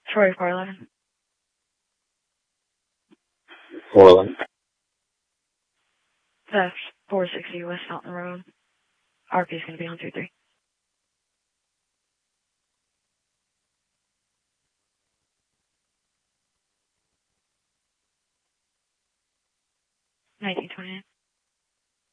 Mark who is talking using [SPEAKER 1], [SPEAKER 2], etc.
[SPEAKER 1] Troy 411.
[SPEAKER 2] 411.
[SPEAKER 1] Theft 460 West Fountain Road. RP is going to be on 33. $19.29.